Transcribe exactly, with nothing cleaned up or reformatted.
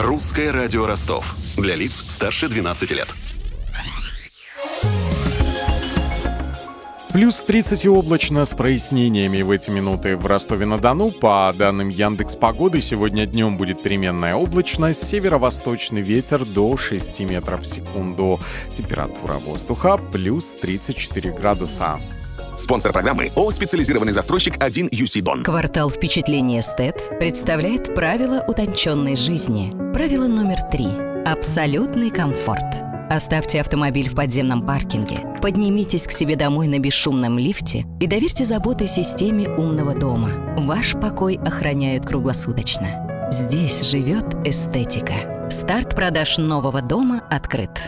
Русское радио Ростов. Для лиц старше двенадцати лет. Плюс тридцать и облачно с прояснениями в эти минуты в Ростове-на-Дону. По данным Яндекс.Погоды, сегодня днем будет переменная облачность, северо-восточный ветер до шести метров в секунду. Температура воздуха плюс тридцать четыре градуса. Спонсор программы ООО «Специализированный застройщик один ю си Дон». Квартал впечатления эстет представляет правила утонченной жизни. Правило номер три. Абсолютный комфорт. Оставьте автомобиль в подземном паркинге, поднимитесь к себе домой на бесшумном лифте и доверьте заботы системе умного дома. Ваш покой охраняют круглосуточно. Здесь живет эстетика. Старт продаж нового дома открыт.